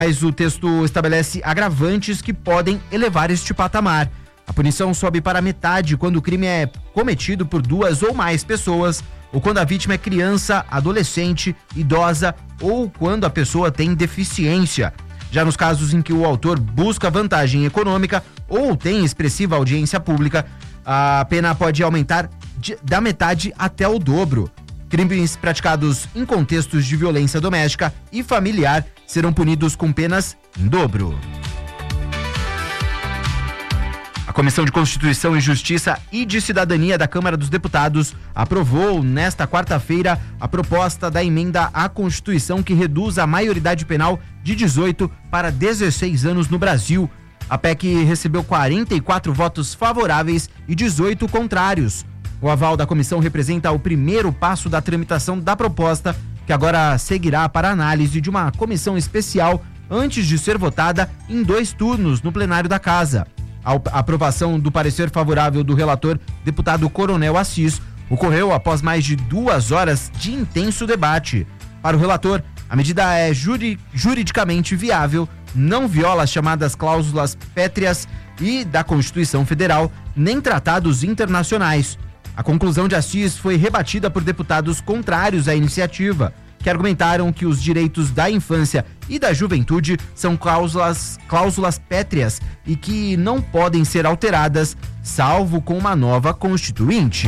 Mas o texto estabelece agravantes que podem elevar este patamar. A punição sobe para metade quando o crime é cometido por 2 ou mais pessoas, ou quando a vítima é criança, adolescente, idosa ou quando a pessoa tem deficiência. Já nos casos em que o autor busca vantagem econômica ou tem expressiva audiência pública, a pena pode aumentar da metade até o dobro. Crimes praticados em contextos de violência doméstica e familiar serão punidos com penas em dobro. A Comissão de Constituição e Justiça e de Cidadania da Câmara dos Deputados aprovou nesta quarta-feira a proposta da emenda à Constituição que reduz a maioridade penal de 18 para 16 anos no Brasil. A PEC recebeu 44 votos favoráveis e 18 contrários. O aval da comissão representa o primeiro passo da tramitação da proposta, que agora seguirá para análise de uma comissão especial antes de ser votada em 2 turnos no plenário da Casa. A aprovação do parecer favorável do relator, deputado Coronel Assis, ocorreu após mais de 2 horas de intenso debate. Para o relator, a medida é juridicamente viável, não viola as chamadas cláusulas pétreas e da Constituição Federal, nem tratados internacionais. A conclusão de Assis foi rebatida por deputados contrários à iniciativa, que argumentaram que os direitos da infância e da juventude são cláusulas pétreas e que não podem ser alteradas, salvo com uma nova Constituinte.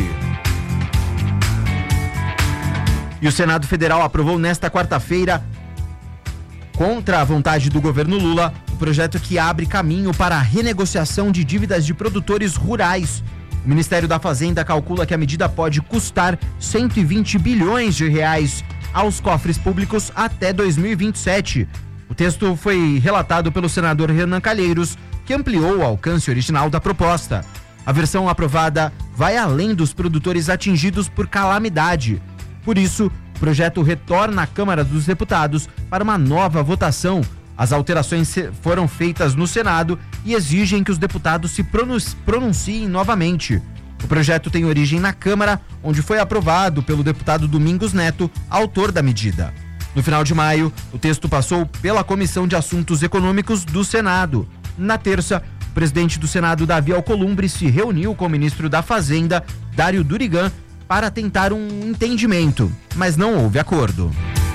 E o Senado Federal aprovou nesta quarta-feira, contra a vontade do governo Lula, o projeto que abre caminho para a renegociação de dívidas de produtores rurais. O Ministério da Fazenda calcula que a medida pode custar 120 bilhões de reais aos cofres públicos até 2027. O texto foi relatado pelo senador Renan Calheiros, que ampliou o alcance original da proposta. A versão aprovada vai além dos produtores atingidos por calamidade. Por isso, o projeto retorna à Câmara dos Deputados para uma nova votação. As alterações foram feitas no Senado e exigem que os deputados se pronunciem novamente. O projeto tem origem na Câmara, onde foi aprovado pelo deputado Domingos Neto, autor da medida. No final de maio, o texto passou pela Comissão de Assuntos Econômicos do Senado. Na terça, o presidente do Senado, Davi Alcolumbre, se reuniu com o ministro da Fazenda, Dário Durigan, para tentar um entendimento, mas não houve acordo.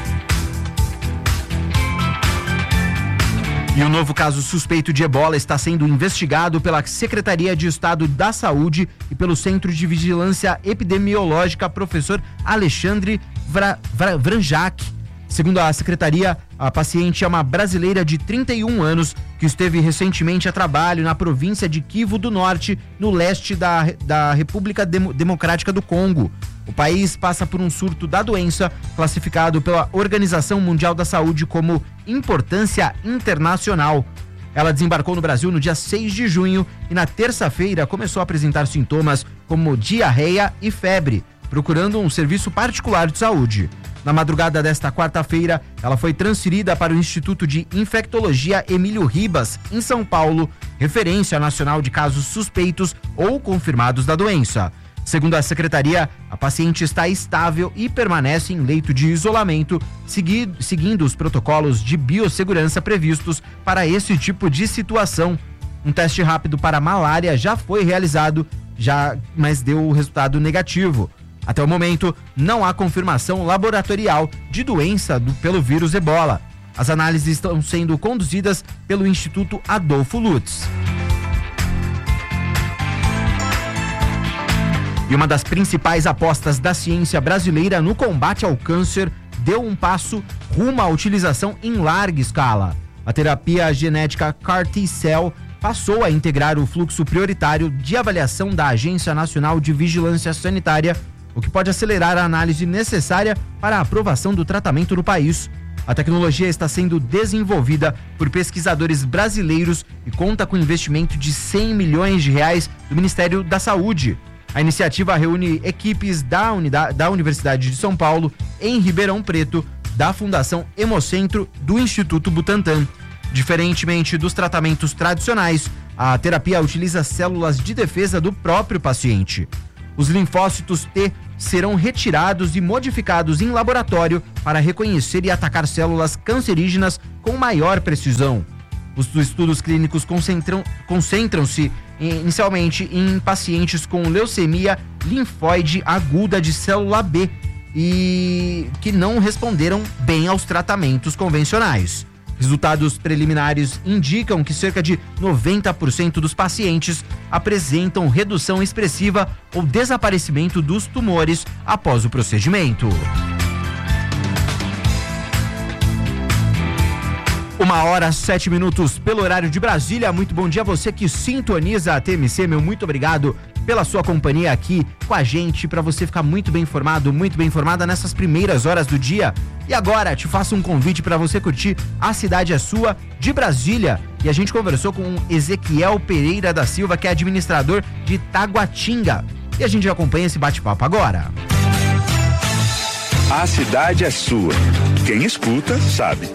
E um novo caso suspeito de ebola está sendo investigado pela Secretaria de Estado da Saúde e pelo Centro de Vigilância Epidemiológica Professor Alexandre Vranjac. Segundo a secretaria, a paciente é uma brasileira de 31 anos que esteve recentemente a trabalho na província de Kivu do Norte, no leste da República Democrática do Congo. O país passa por um surto da doença, classificado pela Organização Mundial da Saúde como importância internacional. Ela desembarcou no Brasil no dia 6 de junho e na terça-feira começou a apresentar sintomas como diarreia e febre, procurando um serviço particular de saúde. Na madrugada desta quarta-feira, ela foi transferida para o Instituto de Infectologia Emílio Ribas, em São Paulo, referência nacional de casos suspeitos ou confirmados da doença. Segundo a secretaria, a paciente está estável e permanece em leito de isolamento, seguindo os protocolos de biossegurança previstos para esse tipo de situação. Um teste rápido para malária já foi realizado, mas deu resultado negativo. Até o momento, não há confirmação laboratorial de doença pelo vírus ebola. As análises estão sendo conduzidas pelo Instituto Adolfo Lutz. E uma das principais apostas da ciência brasileira no combate ao câncer deu um passo rumo à utilização em larga escala. A terapia genética CAR T-Cell passou a integrar o fluxo prioritário de avaliação da Agência Nacional de Vigilância Sanitária, o que pode acelerar a análise necessária para a aprovação do tratamento no país. A tecnologia está sendo desenvolvida por pesquisadores brasileiros e conta com investimento de 100 milhões de reais do Ministério da Saúde. A iniciativa reúne equipes da Universidade de São Paulo, em Ribeirão Preto, da Fundação Hemocentro, do Instituto Butantan. Diferentemente dos tratamentos tradicionais, a terapia utiliza células de defesa do próprio paciente. Os linfócitos T serão retirados e modificados em laboratório para reconhecer e atacar células cancerígenas com maior precisão. Os estudos clínicos concentram-se inicialmente em pacientes com leucemia linfóide aguda de célula B e que não responderam bem aos tratamentos convencionais. Resultados preliminares indicam que cerca de 90% dos pacientes apresentam redução expressiva ou desaparecimento dos tumores após o procedimento. 1h07 pelo horário de Brasília. Muito bom dia a você que sintoniza a TMC, meu muito obrigado pela sua companhia aqui com a gente, para você ficar muito bem informado, muito bem informada nessas primeiras horas do dia. E agora te faço um convite para você curtir A Cidade é Sua, de Brasília. E a gente conversou com Ezequiel Pereira da Silva, que é administrador de Taguatinga. E a gente acompanha esse bate-papo agora. A cidade é sua. Quem escuta, sabe.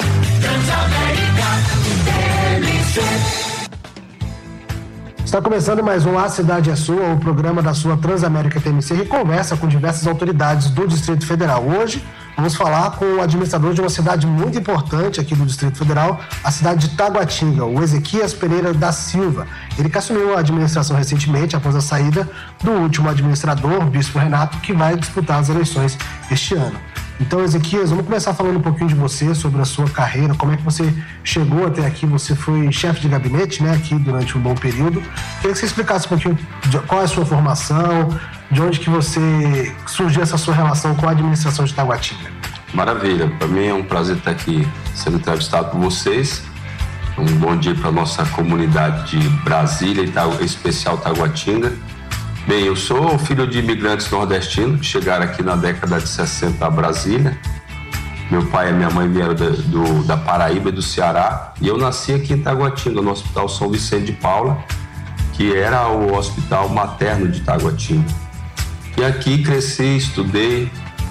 Está começando mais um A Cidade é Sua, o programa da sua Transamérica TMC, que conversa com diversas autoridades do Distrito Federal. Hoje, vamos falar com o administrador de uma cidade muito importante aqui do Distrito Federal, a cidade de Taguatinga, o Ezequias Pereira da Silva. Ele que assumiu a administração recentemente, após a saída do último administrador, o Bispo Renato, que vai disputar as eleições este ano. Então, Ezequias, vamos começar falando um pouquinho de você, sobre a sua carreira, como é que você chegou até aqui. Você foi chefe de gabinete, né, aqui durante um bom período. Queria que você explicasse um pouquinho qual é a sua formação, de onde que você surgiu essa sua relação com a administração de Taguatinga. Maravilha, para mim é um prazer estar aqui sendo entrevistado por vocês. Um bom dia para a nossa comunidade de Brasília e especial Taguatinga. Bem, eu sou filho de imigrantes nordestinos que chegaram aqui na década de 60 a Brasília. Meu pai e minha mãe vieram da Paraíba e do Ceará. E eu nasci aqui em Taguatinga, no Hospital São Vicente de Paula, que era o hospital materno de Taguatinga. E aqui cresci, estudei,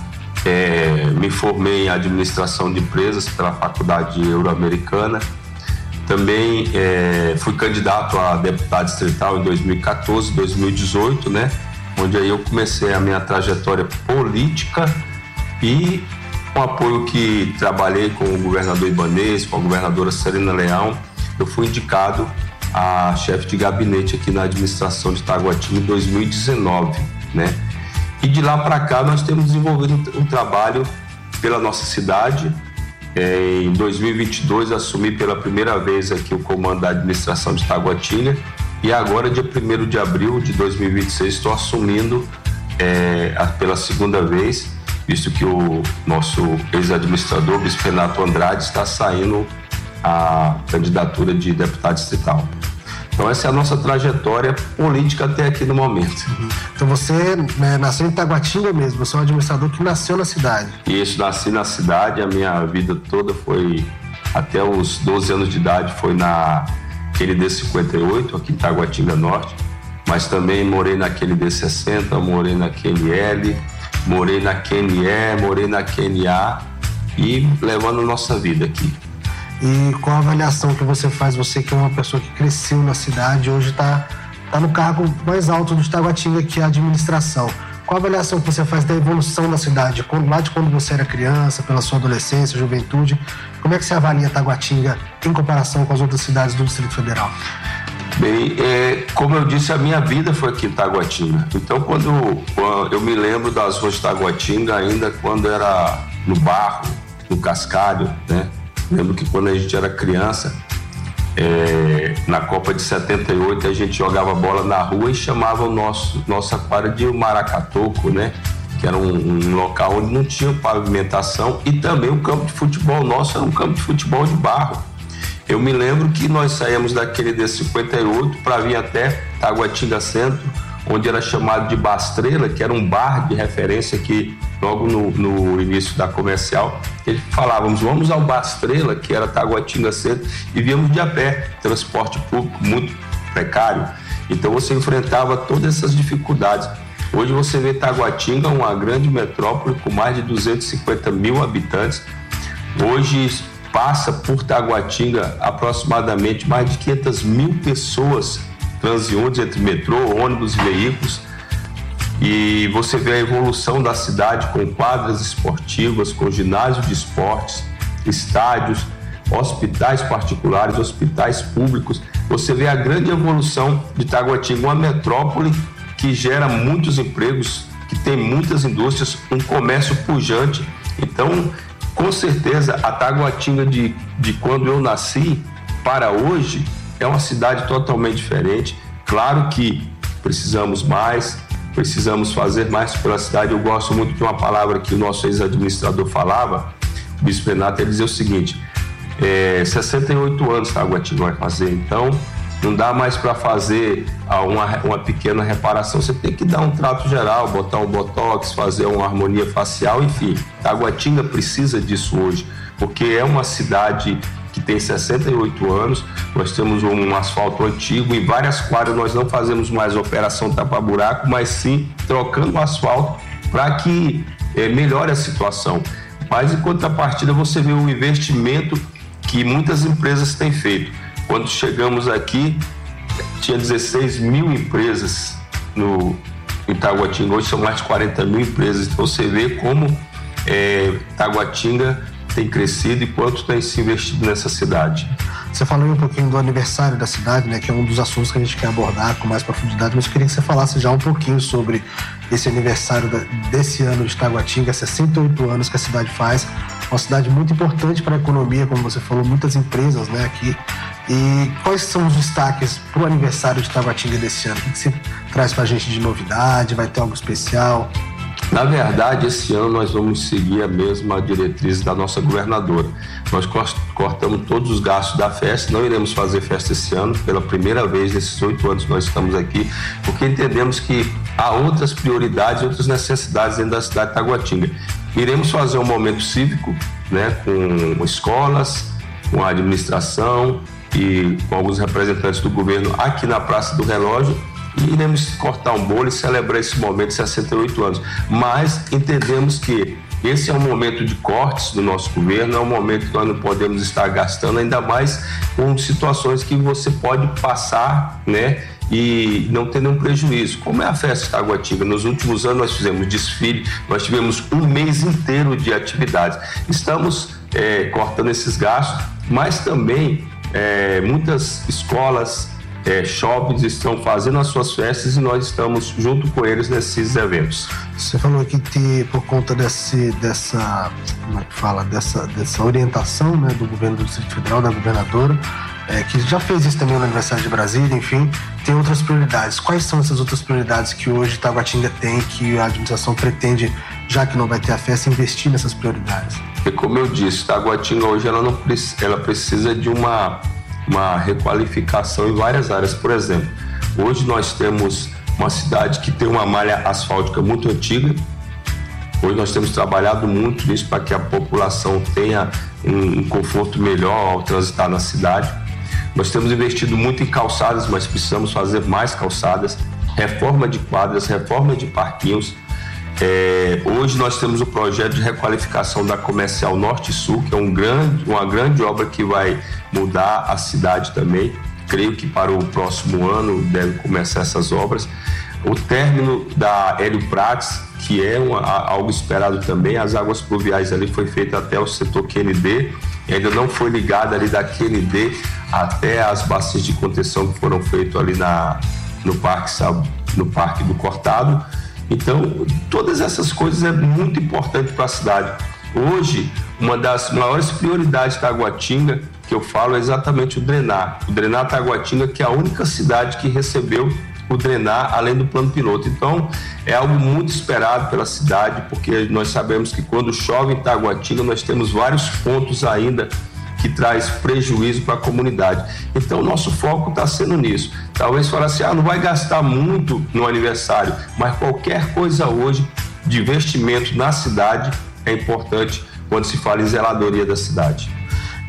me formei em administração de empresas pela Faculdade Euro-Americana. Também fui candidato a deputado distrital em 2014, 2018, né? Onde aí eu comecei a minha trajetória política e com o apoio que trabalhei com o governador Ibanez, com a governadora Serena Leão, eu fui indicado a chefe de gabinete aqui na administração de Taguatinga em 2019, né? E de lá para cá nós temos desenvolvido um trabalho pela nossa cidade. Em 2022 assumi pela primeira vez aqui o comando da administração de Taguatinga e agora, dia 1º de abril de 2026, estou assumindo pela segunda vez, visto que o nosso ex-administrador, Bispo Renato Andrade, está saindo a candidatura de deputado distrital. Então essa é a nossa trajetória política até aqui no momento. Então você nasceu em Taguatinga mesmo, você é um administrador que nasceu na cidade. Isso, nasci na cidade, a minha vida toda foi, até os 12 anos de idade, foi na QND 58, aqui em Taguatinga Norte, mas também morei na QND 60, morei na QNL, morei na QNE, morei na QNA e levando a nossa vida aqui. E qual a avaliação que você faz, você que é uma pessoa que cresceu na cidade, hoje está no cargo mais alto do Taguatinga, que é a administração. Qual a avaliação que você faz da evolução da cidade, lá de quando você era criança, pela sua adolescência, juventude? Como é que você avalia Taguatinga em comparação com as outras cidades do Distrito Federal? Bem, como eu disse, a minha vida foi aqui em Taguatinga. Então, quando eu me lembro das ruas de Taguatinga, ainda quando era no barro, no cascalho, né? Lembro que quando a gente era criança, na Copa de 78, a gente jogava bola na rua e chamava nossa quadra de Maracatoco, né? Que era um local onde não tinha pavimentação, e também o campo de futebol nosso era um campo de futebol de barro. Eu me lembro que nós saímos daquele D58 para vir até Taguatinga Centro, onde era chamado de Bastrela, que era um bar de referência que logo no início da comercial, eles falávamos, vamos ao Bastrela, que era Taguatinga Centro, e víamos de a pé, transporte público muito precário. Então você enfrentava todas essas dificuldades. Hoje você vê Taguatinga, uma grande metrópole com mais de 250 mil habitantes. Hoje passa por Taguatinga aproximadamente mais de 500 mil pessoas transeuntes entre metrô, ônibus e veículos. E você vê a evolução da cidade com quadras esportivas, com ginásio de esportes, estádios, hospitais particulares, hospitais públicos. Você vê a grande evolução de Taguatinga, uma metrópole que gera muitos empregos, que tem muitas indústrias, um comércio pujante. Então, com certeza, a Taguatinga de quando eu nasci para hoje é uma cidade totalmente diferente. Claro que precisamos fazer mais pela cidade. Eu gosto muito de uma palavra que o nosso ex-administrador falava, o Bispo Renato, ele dizia o seguinte: 68 anos Taguatinga vai fazer, então não dá mais para fazer uma pequena reparação, você tem que dar um trato geral, botar um botox, fazer uma harmonia facial, enfim. Taguatinga precisa disso hoje, porque é uma cidade que tem 68 anos, nós temos um asfalto antigo, em várias quadras nós não fazemos mais operação tapa-buraco, mas sim trocando o asfalto para que melhore a situação. Mas em contrapartida você vê o investimento que muitas empresas têm feito. Quando chegamos aqui, tinha 16 mil empresas em Taguatinga, hoje são mais de 40 mil empresas. Então você vê como Taguatinga tem crescido e quanto tem se investido nessa cidade. Você falou um pouquinho do aniversário da cidade, né, que é um dos assuntos que a gente quer abordar com mais profundidade, mas eu queria que você falasse já um pouquinho sobre esse aniversário desse ano de Taguatinga, 68 anos que a cidade faz, uma cidade muito importante para a economia, como você falou, muitas empresas, né, aqui. E quais são os destaques para o aniversário de Taguatinga desse ano? O que você traz para a gente de novidade? Vai ter algo especial? Na verdade, esse ano nós vamos seguir a mesma diretriz da nossa governadora. Nós cortamos todos os gastos da festa, não iremos fazer festa esse ano, pela primeira vez nesses 8 anos que nós estamos aqui, porque entendemos que há outras prioridades, outras necessidades dentro da cidade de Taguatinga. Iremos fazer um momento cívico, né, com escolas, com a administração e com alguns representantes do governo aqui na Praça do Relógio, e iremos cortar um bolo e celebrar esse momento de 68 anos. Mas entendemos que esse é um momento de cortes do nosso governo, é um momento que nós não podemos estar gastando, ainda mais com situações que você pode passar, né, e não ter nenhum prejuízo. Como é a festa de Taguatinga? Nos últimos anos nós fizemos desfile, nós tivemos um mês inteiro de atividades. Estamos cortando esses gastos, mas também muitas escolas, shoppings estão fazendo as suas festas e nós estamos junto com eles nesses eventos. Você falou aqui que por conta dessa orientação, né, do governo do Distrito Federal, da governadora, que já fez isso também no aniversário de Brasília, enfim, tem outras prioridades. Quais são essas outras prioridades que hoje Taguatinga tem, que a administração pretende, já que não vai ter a festa, investir nessas prioridades? E como eu disse, Taguatinga hoje ela precisa de uma requalificação em várias áreas. Por exemplo, hoje nós temos uma cidade que tem uma malha asfáltica muito antiga. Hoje nós temos trabalhado muito nisso para que a população tenha um conforto melhor ao transitar na cidade. Nós temos investido muito em calçadas, mas precisamos fazer mais calçadas, reforma de quadras, reforma de parquinhos. Hoje nós temos o projeto de requalificação da Comercial Norte e Sul, que é uma grande obra que vai mudar a cidade também. Creio que para o próximo ano deve começar essas obras. O término da Hélio Prates, que é algo esperado também, as águas pluviais ali foi feita até o setor QND, e ainda não foi ligada ali da QND até as bacias de contenção que foram feitas ali no Parque do Cortado. Então, todas essas coisas é muito importante para a cidade. Hoje, uma das maiores prioridades da Taguatinga, que eu falo, é exatamente o drenar. O drenar Taguatinga, que é a única cidade que recebeu o drenar além do plano piloto. Então, é algo muito esperado pela cidade, porque nós sabemos que quando chove em Taguatinga, nós temos vários pontos ainda que traz prejuízo para a comunidade. Então, o nosso foco está sendo nisso. Talvez falar assim, não vai gastar muito no aniversário, mas qualquer coisa hoje de investimento na cidade é importante quando se fala em zeladoria da cidade.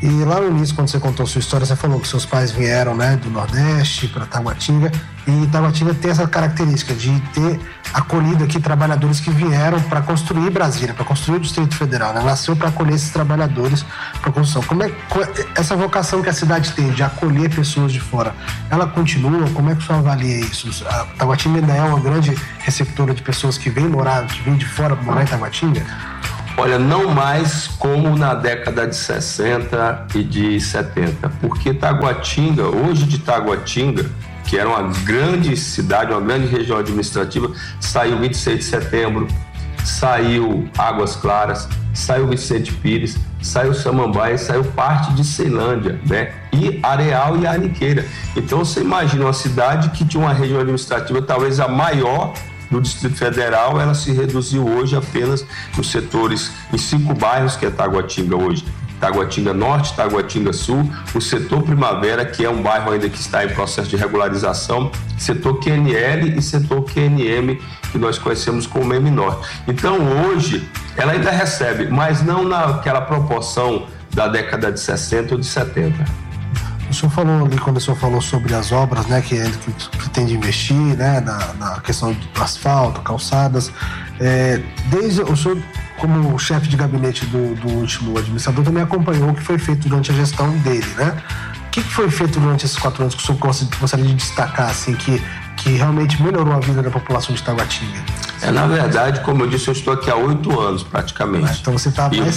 E lá no início, quando você contou sua história, você falou que seus pais vieram, né, do Nordeste para Taguatinga, e Taguatinga tem essa característica de ter acolhido aqui trabalhadores que vieram para construir Brasília, para construir o Distrito Federal, né? Nasceu para acolher esses trabalhadores para construção. Como é essa vocação que a cidade tem de acolher pessoas de fora, ela continua? Como é que você avalia isso? A Taguatinga ainda é uma grande receptora de pessoas que vêm de fora para morar em Taguatinga? Olha, não mais como na década de 60 e de 70, porque Taguatinga, hoje de Taguatinga, que era uma grande cidade, uma grande região administrativa, saiu 26 de setembro, saiu Águas Claras, saiu Vicente Pires, saiu Samambaia, saiu parte de Ceilândia, né? E Areal e Aniqueira. Então você imagina uma cidade que tinha uma região administrativa talvez a maior do Distrito Federal, ela se reduziu hoje apenas nos setores, em 5 bairros, que é Taguatinga hoje. Taguatinga Norte, Taguatinga Sul, o setor Primavera, que é um bairro ainda que está em processo de regularização, setor QNL e setor QNM, que nós conhecemos como M Norte. Então hoje ela ainda recebe, mas não naquela proporção da década de 60 ou de 70. O senhor falou ali, quando o senhor falou sobre as obras, né, que pretende investir, né, na questão do asfalto, calçadas, desde o senhor, como chefe de gabinete do último administrador, também acompanhou o que foi feito durante a gestão dele, né? O que foi feito durante esses 4 anos que o senhor gostaria de destacar, assim, que realmente melhorou a vida da população de Taguatinga? Na verdade, como eu disse, eu estou aqui há 8 anos praticamente. Então você está mais...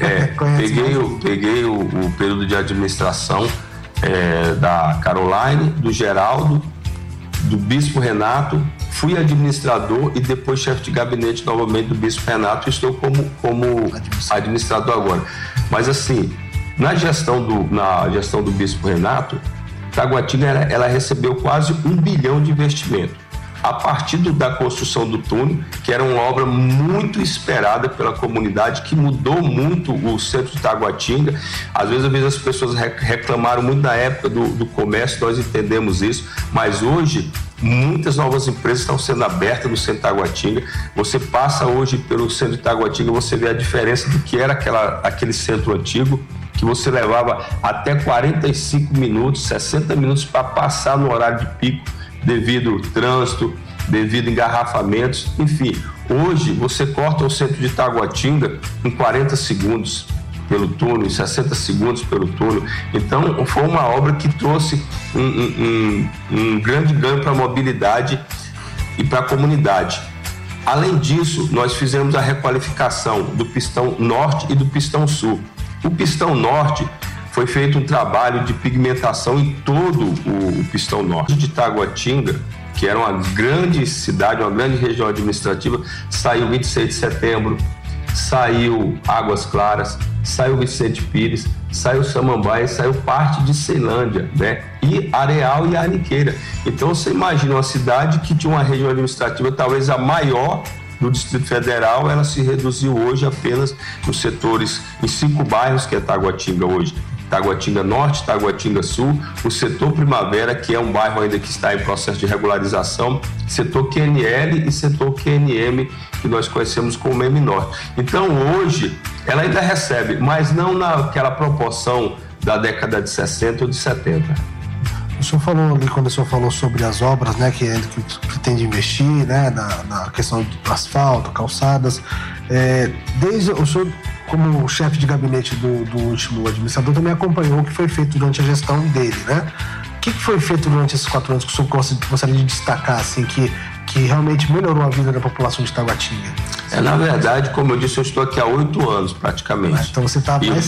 Peguei o período de administração da Caroline, do Geraldo, do Bispo Renato, fui administrador e depois chefe de gabinete novamente do Bispo Renato, e estou como administrador agora. Mas assim, na gestão do Bispo Renato, Taguatinga ela recebeu quase 1 bilhão de investimento. A partir da construção do túnel, que era uma obra muito esperada pela comunidade, que mudou muito o centro de Taguatinga. Às vezes as pessoas reclamaram muito na época do comércio, nós entendemos isso, mas hoje muitas novas empresas estão sendo abertas no centro de Taguatinga. Você passa hoje pelo centro de Taguatinga, você vê a diferença do que era aquele centro antigo, que você levava até 45 minutos, 60 minutos para passar no horário de pico, devido ao trânsito, devido a engarrafamentos, enfim. Hoje você corta o centro de Taguatinga em 40 segundos pelo túnel, em 60 segundos pelo túnel. Então foi uma obra que trouxe um grande ganho para a mobilidade e para a comunidade. Além disso, nós fizemos a requalificação do pistão norte e do pistão sul. O pistão norte foi feito um trabalho de pigmentação em todo o pistão norte de Taguatinga, que era uma grande cidade, uma grande região administrativa, saiu 26 de setembro, saiu Águas Claras, saiu Vicente Pires, saiu Samambaia, saiu parte de Ceilândia, né? E Areal e Aniqueira. Então você imagina uma cidade que tinha uma região administrativa talvez a maior do Distrito Federal, ela se reduziu hoje apenas nos setores, em 5 bairros, que é Taguatinga hoje. Taguatinga Norte, Taguatinga Sul, o setor Primavera, que é um bairro ainda que está em processo de regularização, setor QNL e setor QNM, que nós conhecemos como M Norte. Então hoje ela ainda recebe, mas não naquela proporção da década de 60 ou de 70. O senhor falou ali, quando o senhor falou sobre as obras, né, que pretende investir, né, na questão do asfalto, calçadas, desde o senhor, como chefe de gabinete do último administrador, também acompanhou o que foi feito durante a gestão dele, né? O que foi feito durante esses 4 anos que o senhor gostaria de destacar, assim, que realmente melhorou a vida da população de Taguatinga? Na verdade, como eu disse, eu estou aqui há 8 anos praticamente. Então você está mais...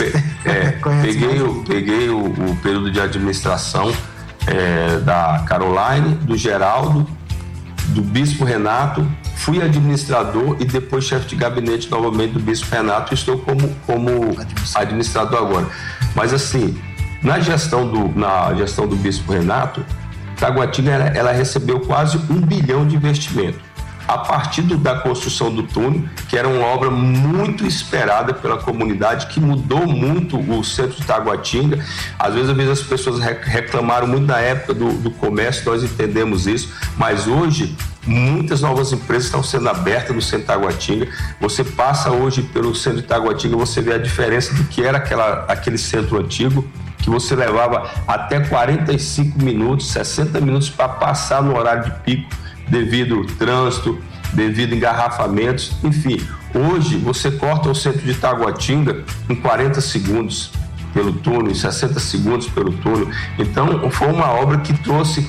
Peguei o período de administração da Caroline, do Geraldo, do Bispo Renato, fui administrador e depois chefe de gabinete novamente do Bispo Renato, e estou como administrador agora. Mas assim, na gestão do Bispo Renato, Taguatinga ela recebeu quase 1 bilhão de investimento. A partir da construção do túnel, que era uma obra muito esperada pela comunidade, que mudou muito o centro de Taguatinga. Às vezes as pessoas reclamaram muito na época do comércio, nós entendemos isso, mas hoje Muitas novas empresas estão sendo abertas no centro de Taguatinga. Você passa hoje pelo centro de Taguatinga, você vê a diferença do que era aquele centro antigo, que você levava até 45 minutos, 60 minutos para passar no horário de pico, devido ao trânsito, devido a engarrafamentos, enfim. Hoje você corta o centro de Taguatinga em 40 segundos pelo túnel, em 60 segundos pelo túnel. Então foi uma obra que trouxe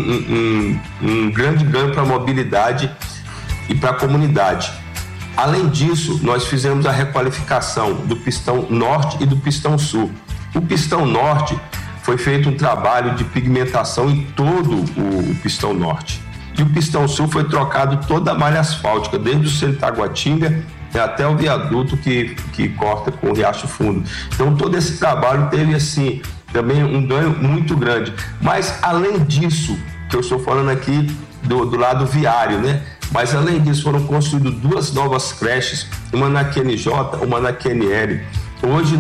um grande ganho para a mobilidade e para a comunidade. Além disso, nós fizemos a requalificação do pistão norte e do pistão sul. O pistão norte foi feito um trabalho de pigmentação em todo o pistão norte. E o pistão sul foi trocado toda a malha asfáltica, desde o centro de Taguatinga até o viaduto que corta com o Riacho Fundo. Então todo esse trabalho teve assim também um ganho muito grande. Mas além disso, que eu estou falando aqui do lado viário, né? Mas além disso foram construídas 2 novas creches, uma na QNJ, uma na QNL. Hoje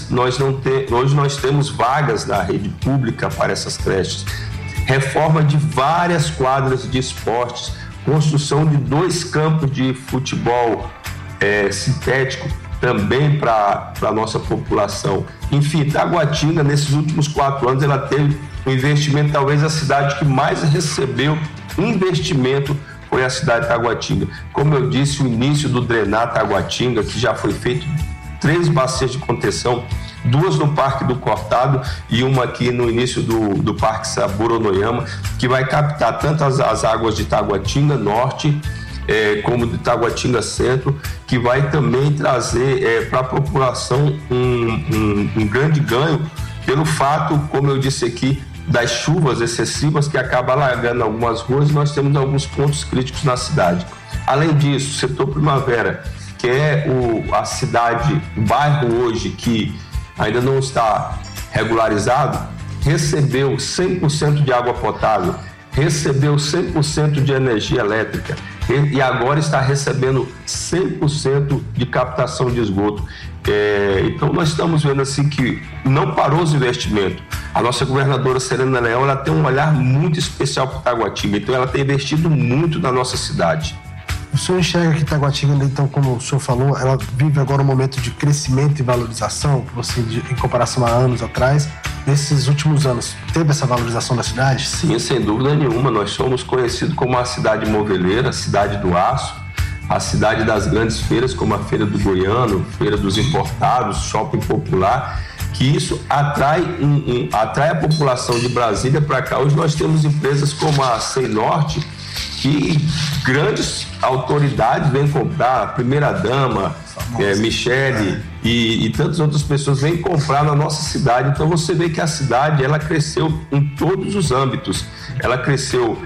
nós temos vagas na rede pública para essas creches. Reforma de várias quadras de esportes, construção de 2 campos de futebol sintético também para a nossa população. Enfim, Taguatinga, nesses últimos 4 anos, ela teve um investimento, talvez a cidade que mais recebeu investimento foi a cidade de Taguatinga. Como eu disse, o início do Drenar Taguatinga, que já foi feito 3 bacias de contenção, 2 no Parque do Cortado e uma aqui no início do Parque Saburonoyama, que vai captar tanto as águas de Taguatinga Norte como de Taguatinga Centro, que vai também trazer para a população um grande ganho pelo fato, como eu disse aqui, das chuvas excessivas que acabam alagando algumas ruas, e nós temos alguns pontos críticos na cidade. Além disso, o setor Primavera, que é a cidade, o bairro hoje que ainda não está regularizado, recebeu 100% de água potável, recebeu 100% de energia elétrica e agora está recebendo 100% de captação de esgoto. Então nós estamos vendo assim que não parou os investimentos. A nossa governadora Serena Leão, ela tem um olhar muito especial para Taguatinga, então ela tem investido muito na nossa cidade. O senhor enxerga que Taguatinga, então, como o senhor falou, ela vive agora um momento de crescimento e valorização, em comparação a anos atrás. Nesses últimos anos, teve essa valorização da cidade? Sim, sem dúvida nenhuma. Nós somos conhecidos como a cidade moveleira, a cidade do aço, a cidade das grandes feiras, como a Feira do Goiano, Feira dos Importados, Shopping Popular, que isso atrai a população de Brasília para cá. Hoje nós temos empresas como a Seinorte, que grandes autoridades vêm comprar, a primeira-dama, Michele e tantas outras pessoas vêm comprar na nossa cidade. Então você vê que a cidade, ela cresceu em todos os âmbitos. Ela cresceu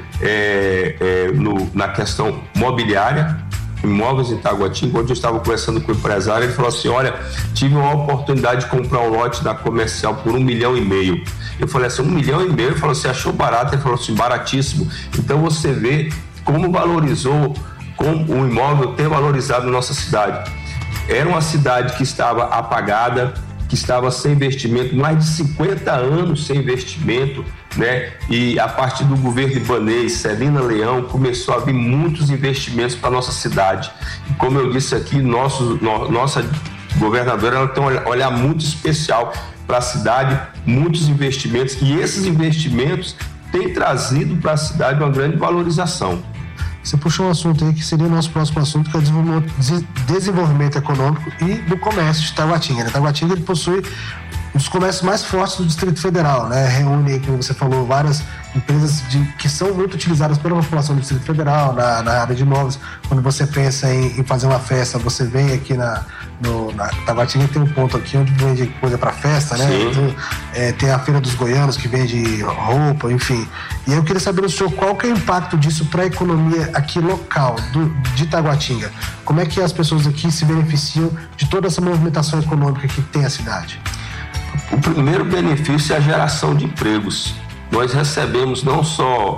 na questão mobiliária, imóveis em Taguatinga. Onde eu estava conversando com o empresário, ele falou assim: olha, tive uma oportunidade de comprar um lote da Comercial por 1,5 milhão. Eu falei assim, 1,5 milhão? Ele falou assim, achou barato? Ele falou assim, baratíssimo. Então você vê como valorizou, como o imóvel tem valorizado na nossa cidade. Era uma cidade que estava apagada, que estava sem investimento, mais de 50 anos sem investimento, né? E a partir do governo Ibanez, Celina Leão, começou a vir muitos investimentos para a nossa cidade. E como eu disse aqui, nossa governadora, ela tem um olhar muito especial para a cidade, muitos investimentos, e esses investimentos têm trazido para a cidade uma grande valorização. Você puxou um assunto aí que seria o nosso próximo assunto, que é o desenvolvimento econômico e do comércio de Taguatinga. Taguatinga, ele possui um dos comércios mais fortes do Distrito Federal, né? Reúne, como você falou, várias empresas que são muito utilizadas pela população do Distrito Federal, na área de imóveis. Quando você pensa em fazer uma festa, você vem aqui na Taguatinga, tem um ponto aqui onde vende coisa para festa, né? Então, tem a Feira dos Goianos, que vende roupa, enfim. E aí eu queria saber do senhor qual que é o impacto disso para a economia aqui local, de Taguatinga. Como é que as pessoas aqui se beneficiam de toda essa movimentação econômica que tem a cidade? O primeiro benefício é a geração de empregos. Nós recebemos não só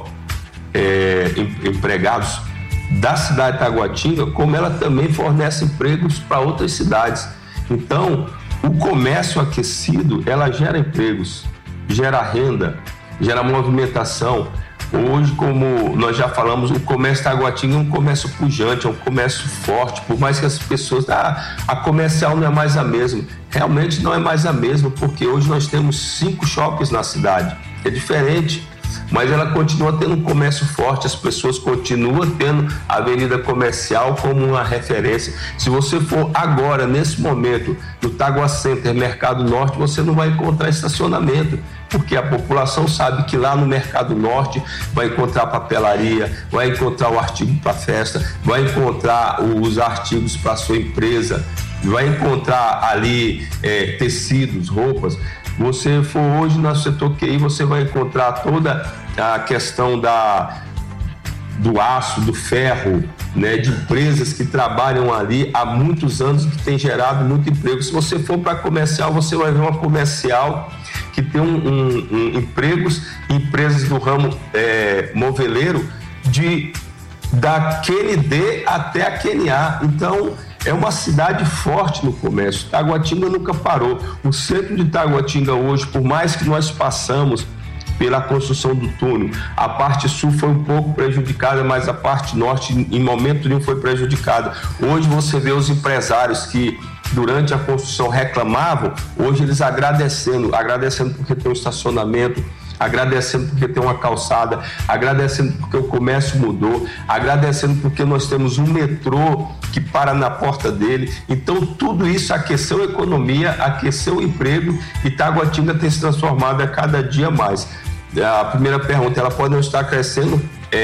empregados da cidade de Taguatinga, como ela também fornece empregos para outras cidades. Então, o comércio aquecido, ela gera empregos, gera renda, gera movimentação. Hoje, como nós já falamos, o comércio Taguatinga é um comércio pujante, é um comércio forte, por mais que as pessoas, a comercial não é mais a mesma. Realmente não é mais a mesma, porque hoje nós temos 5 shoppings na cidade. É diferente, mas ela continua tendo um comércio forte, as pessoas continuam tendo a avenida comercial como uma referência. Se você for agora, nesse momento, no Tagua Center, Mercado Norte, você não vai encontrar estacionamento, porque a população sabe que lá no Mercado Norte vai encontrar papelaria, vai encontrar o artigo para festa, vai encontrar os artigos para sua empresa, vai encontrar ali tecidos, roupas. Você for hoje no setor QI, você vai encontrar toda a questão do aço, do ferro, né, de empresas que trabalham ali há muitos anos, que tem gerado muito emprego. Se você for para comercial, você vai ver uma comercial que tem empregos, empresas do ramo moveleiro, da QND até a QNA. Então, é uma cidade forte no comércio. Taguatinga nunca parou. O centro de Taguatinga hoje, por mais que nós passamos pela construção do túnel, a parte sul foi um pouco prejudicada, mas a parte norte em momento nenhum foi prejudicada. Hoje você vê os empresários que durante a construção reclamavam, hoje eles agradecendo porque tem um estacionamento, agradecendo porque tem uma calçada, agradecendo porque o comércio mudou, agradecendo porque nós temos um metrô que para na porta dele. Então tudo isso aqueceu a economia, aqueceu o emprego, e Taguatinga tem se transformado a cada dia mais. A primeira pergunta, ela pode não estar crescendo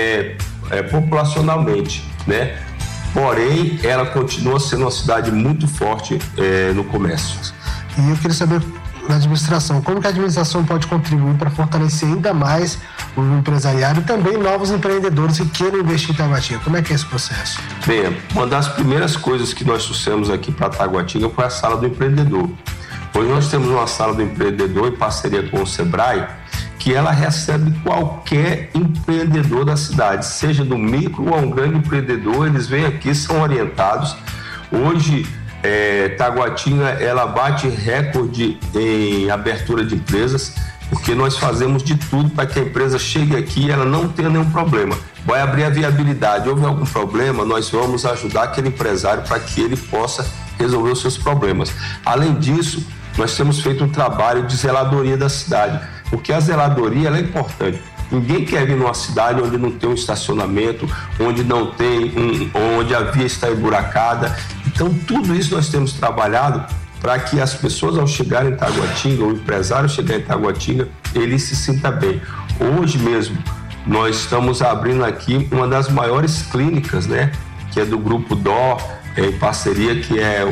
populacionalmente, né? Porém, ela continua sendo uma cidade muito forte no comércio. E eu queria saber, na administração, como que a administração pode contribuir para fortalecer ainda mais o empresariado e também novos empreendedores que queiram investir em Taguatinga? Como é que é esse processo? Bem, uma das primeiras coisas que nós trouxemos aqui para Taguatinga foi a Sala do Empreendedor. Hoje nós temos uma Sala do Empreendedor em parceria com o Sebrae, que ela recebe qualquer empreendedor da cidade, seja do micro ou um grande empreendedor. Eles vêm aqui, são orientados. Hoje, Taguatinga, ela bate recorde em abertura de empresas, porque nós fazemos de tudo para que a empresa chegue aqui e ela não tenha nenhum problema. Vai abrir a viabilidade. Houve algum problema, nós vamos ajudar aquele empresário para que ele possa resolver os seus problemas. Além disso, nós temos feito um trabalho de zeladoria da cidade, porque a zeladoria ela é importante. Ninguém quer vir numa cidade onde não tem um estacionamento, onde não tem onde a via está emburacada. Então, tudo isso nós temos trabalhado para que as pessoas, ao chegarem em Taguatinga, o empresário chegar em Taguatinga, ele se sinta bem. Hoje mesmo, nós estamos abrindo aqui uma das maiores clínicas, né, que é do Grupo Dó, em parceria, que é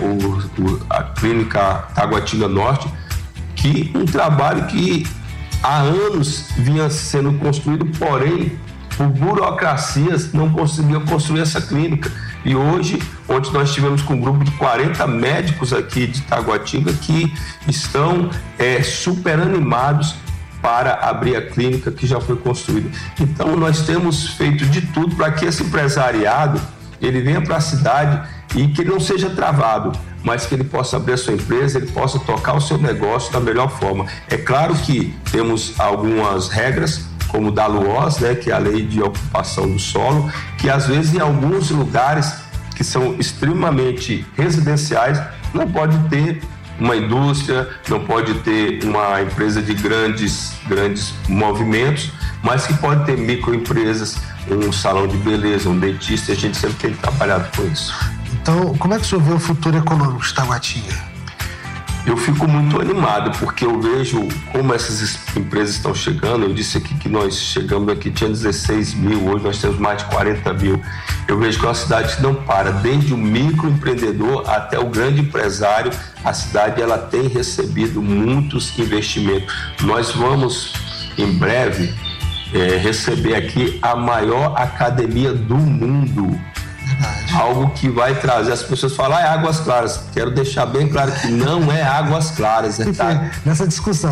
a Clínica Taguatinga Norte, que um trabalho que há anos vinha sendo construído, porém, por burocracias, não conseguiu construir essa clínica. E hoje, ontem nós estivemos com um grupo de 40 médicos aqui de Taguatinga que estão super animados para abrir a clínica que já foi construída. Então, nós temos feito de tudo para que esse empresariado ele venha para a cidade e que ele não seja travado, mas que ele possa abrir a sua empresa, ele possa tocar o seu negócio da melhor forma. É claro que temos algumas regras, como da LUOS, né, que é a Lei de Ocupação do Solo, que às vezes em alguns lugares que são extremamente residenciais, não pode ter uma indústria, não pode ter uma empresa de grandes movimentos, mas que pode ter microempresas, um salão de beleza, um dentista, e a gente sempre tem trabalhado com isso. Então, como é que o senhor vê o futuro econômico de Taguatinga? Eu fico muito animado, porque eu vejo como essas empresas estão chegando. Eu disse aqui que nós chegamos aqui, tinha 16 mil, hoje nós temos mais de 40 mil. Eu vejo que é uma cidade que não para, desde o microempreendedor até o grande empresário. A cidade ela tem recebido muitos investimentos. Nós vamos, em breve, receber aqui a maior academia do mundo. Verdade. Algo que vai trazer, as pessoas falam, é Águas Claras. Quero deixar bem claro que não é Águas Claras. Nessa discussão,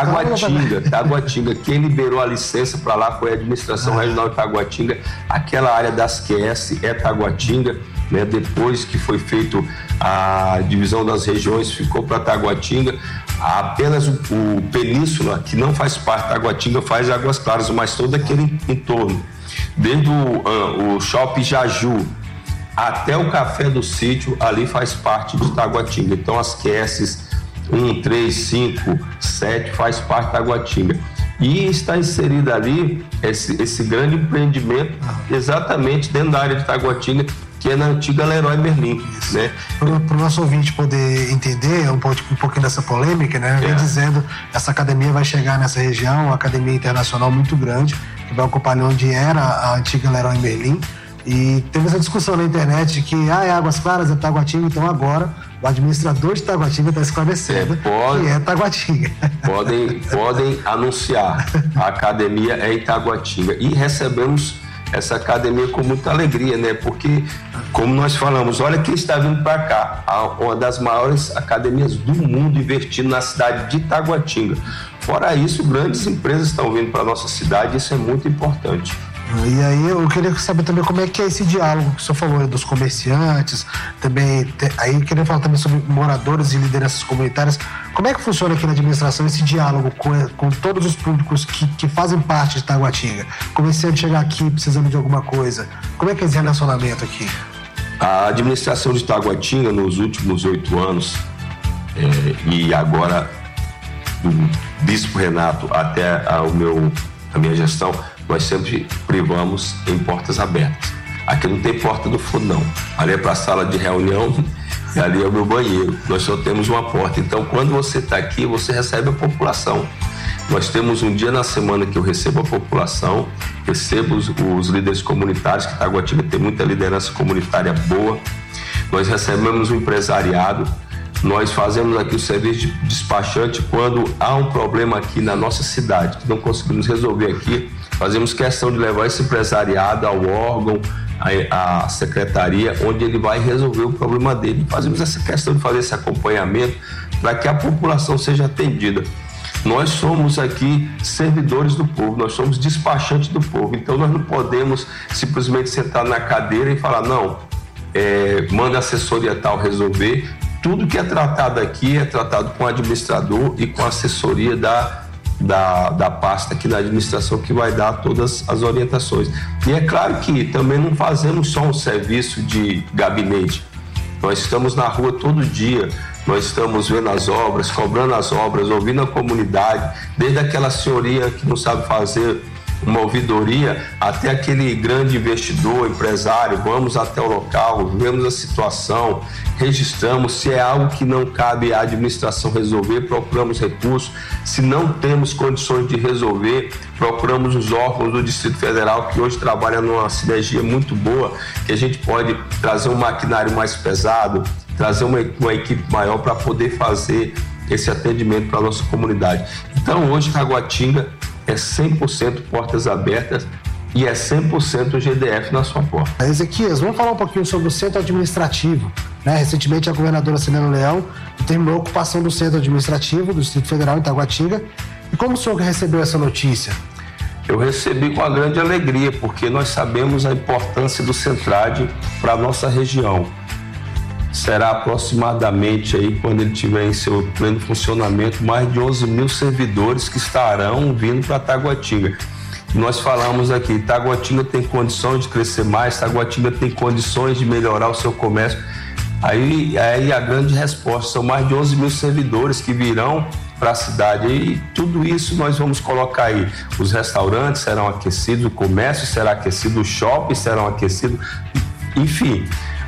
Taguatinga. Quem liberou a licença para lá foi a Administração Regional de Taguatinga. Aquela área das QS é Taguatinga, né? Depois que foi feito a divisão das regiões, ficou para Taguatinga. Apenas o Península, que não faz parte da Taguatinga, faz Águas Claras, mas todo aquele entorno. Desde o Shopping Jaju até o Café do Sítio, ali faz parte de Taguatinga. Então as QS 1, 3, 5, 7 faz parte da Taguatinga. E está inserido ali esse grande empreendimento exatamente dentro da área de Taguatinga, que é na antiga Leroy Merlin, né? Para o nosso ouvinte poder entender um pouquinho dessa polêmica, né? Vem dizendo, essa academia vai chegar nessa região, uma academia internacional muito grande, que vai ocupar ali onde era a antiga Leroy Merlin. E teve essa discussão na internet de que é Águas Claras, é Taguatinga, então agora o administrador de Taguatinga está esclarecendo que é Taguatinga. Podem anunciar, a academia é em Taguatinga. E recebemos essa academia com muita alegria, né? Porque, como nós falamos, olha quem está vindo para cá, uma das maiores academias do mundo investindo na cidade de Taguatinga. Fora isso, grandes empresas estão vindo para a nossa cidade, isso é muito importante. E aí eu queria saber também como é que é esse diálogo que o senhor falou dos comerciantes, também, aí queria falar também sobre moradores e lideranças comunitárias. Como é que funciona aqui na administração esse diálogo com todos os públicos que fazem parte de Taguatinga? Comerciante chegar aqui precisando de alguma coisa, como é que é esse relacionamento aqui? A administração de Taguatinga nos últimos 8 anos, e agora do Bispo Renato até a minha gestão, nós sempre privamos em portas abertas. Aqui não tem porta do fundo, não. Ali é para a sala de reunião e ali é o meu banheiro. Nós só temos uma porta. Então, quando você está aqui, você recebe a população. Nós temos um dia na semana que eu recebo a população, recebo os líderes comunitários, que Taguatinga tem muita liderança comunitária boa. Nós recebemos o empresariado. Nós fazemos aqui o serviço de despachante quando há um problema aqui na nossa cidade, que não conseguimos resolver aqui. Fazemos questão de levar esse empresariado ao órgão, à secretaria, onde ele vai resolver o problema dele. Fazemos essa questão de fazer esse acompanhamento para que a população seja atendida. Nós somos aqui servidores do povo, nós somos despachantes do povo, então nós não podemos simplesmente sentar na cadeira e falar, não, manda a assessoria tal resolver. Tudo que é tratado aqui é tratado com o administrador e com a assessoria da pasta aqui da administração, que vai dar todas as orientações. E é claro que também não fazemos só um serviço de gabinete. Nós estamos na rua todo dia, nós estamos vendo as obras, cobrando as obras, ouvindo a comunidade, desde aquela senhoria que não sabe fazer uma ouvidoria até aquele grande investidor, empresário. Vamos até o local, vemos a situação, registramos. Se é algo que não cabe à administração resolver, procuramos recursos. Se não temos condições de resolver, procuramos os órgãos do Distrito Federal, que hoje trabalham numa sinergia muito boa, que a gente pode trazer um maquinário mais pesado, trazer uma equipe maior para poder fazer esse atendimento para a nossa comunidade. Então, hoje, Taguatinga é 100% portas abertas e é 100% GDF na sua porta. Ezequias, vamos falar um pouquinho sobre o centro administrativo, né? Recentemente a governadora Celina Leão determinou a ocupação do centro administrativo do Distrito Federal em Taguatinga. E como o senhor recebeu essa notícia? Eu recebi com a grande alegria, porque nós sabemos a importância do Centrade para a nossa região. Será aproximadamente aí, quando ele tiver em seu pleno funcionamento, mais de 11 mil servidores que estarão vindo para Taguatinga. Nós falamos aqui, Taguatinga tem condições de crescer mais, Taguatinga tem condições de melhorar o seu comércio. Aí a grande resposta, são mais de 11 mil servidores que virão para a cidade, e tudo isso nós vamos colocar aí. Os restaurantes serão aquecidos, o comércio será aquecido, os shoppings serão aquecidos, enfim,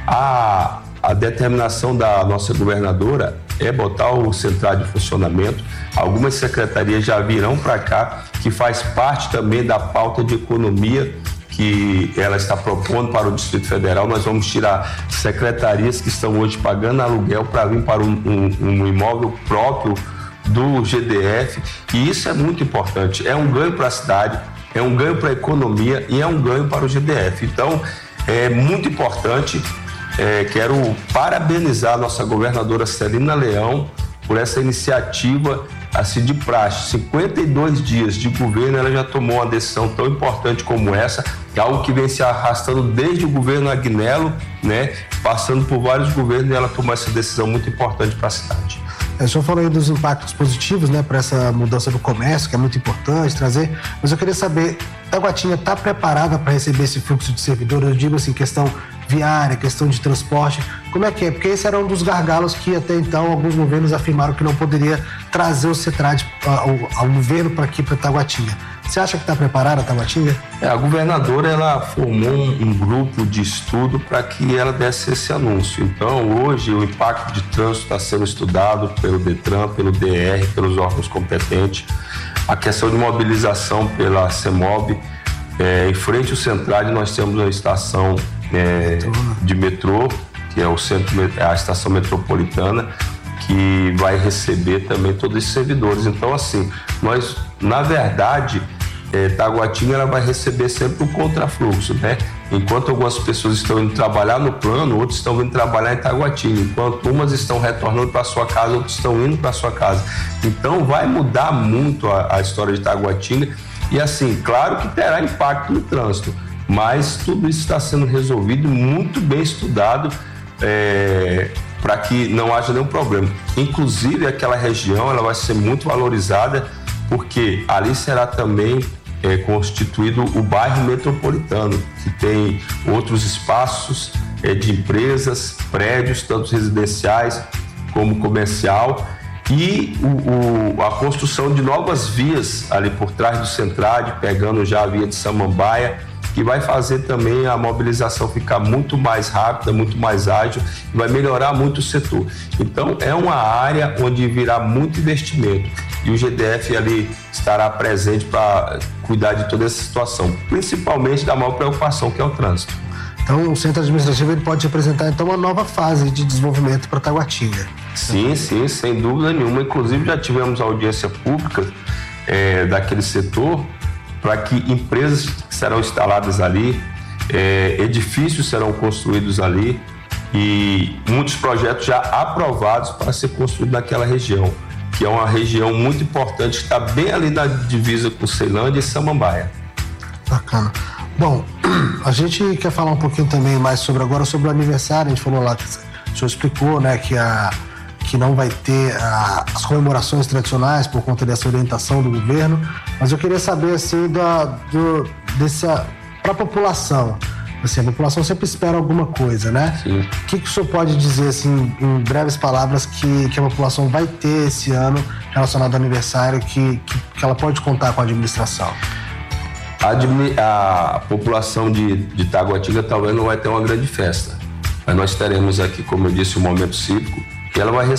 a determinação da nossa governadora é botar o Centrade em funcionamento. Algumas secretarias já virão para cá, que faz parte também da pauta de economia que ela está propondo para o Distrito Federal. Nós vamos tirar secretarias que estão hoje pagando aluguel para vir para um imóvel próprio do GDF, e isso é muito importante. É um ganho para a cidade, é um ganho para a economia e é um ganho para o GDF. Então, é muito importante. Quero parabenizar a nossa governadora Celina Leão por essa iniciativa assim de praxe. 52 dias de governo, ela já tomou uma decisão tão importante como essa, algo que vem se arrastando desde o governo Agnello, né, passando por vários governos, e ela tomou essa decisão muito importante para a cidade. O senhor falou aí dos impactos positivos, né, para essa mudança do comércio, que é muito importante trazer, mas eu queria saber, Taguatinga está preparada para receber esse fluxo de servidores? Eu digo assim, questão viária, questão de transporte, como é que é? Porque esse era um dos gargalos que até então alguns governos afirmaram que não poderia trazer o CETRAD ao governo para aqui, para Taguatinga. Você acha que está preparada a Taguatinga? A governadora, ela formou um grupo de estudo para que ela desse esse anúncio. Então, hoje, o impacto de trânsito está sendo estudado pelo DETRAN, pelo DR, pelos órgãos competentes. A questão de mobilização pela CEMOB. Em frente ao Centrade, nós temos uma estação de metrô, que é a estação metropolitana, que vai receber também todos esses servidores. Então, assim, nós, na verdade, Taguatinga, ela vai receber sempre o contrafluxo, né? Enquanto algumas pessoas estão indo trabalhar no plano, outros estão vindo trabalhar em Taguatinga. Enquanto umas estão retornando para sua casa, outros estão indo para sua casa. Então, vai mudar muito a história de Taguatinga. E, assim, claro que terá impacto no trânsito, mas tudo isso está sendo resolvido, muito bem estudado, para que não haja nenhum problema. Inclusive, aquela região ela vai ser muito valorizada, porque ali será também constituído o bairro metropolitano, que tem outros espaços de empresas, prédios, tanto residenciais como comercial, e a construção de novas vias ali por trás do Centrade, pegando já a via de Samambaia, que vai fazer também a mobilização ficar muito mais rápida, muito mais ágil, e vai melhorar muito o setor. Então, é uma área onde virá muito investimento, e o GDF ali estará presente para cuidar de toda essa situação, principalmente da maior preocupação, que é o trânsito. Então, o centro administrativo ele pode representar então uma nova fase de desenvolvimento para Taguatinga. Sim, sem dúvida nenhuma. Inclusive, já tivemos audiência pública daquele setor, para que empresas serão instaladas ali, edifícios serão construídos ali, e muitos projetos já aprovados para ser construídos naquela região, que é uma região muito importante, que está bem ali na divisa com Ceilândia e Samambaia. Bacana. Bom, a gente quer falar um pouquinho também mais sobre o aniversário. A gente falou lá, o senhor explicou, né, que não vai ter as comemorações tradicionais por conta dessa orientação do governo, mas eu queria saber, assim, para a população. Assim, a população sempre espera alguma coisa, né? Sim. O que o senhor pode dizer, assim, em breves palavras, que a população vai ter esse ano relacionado ao aniversário, que ela pode contar com a administração? A população de Taguatinga talvez não vai ter uma grande festa, mas nós teremos aqui, como eu disse, um momento cívico, que ela vai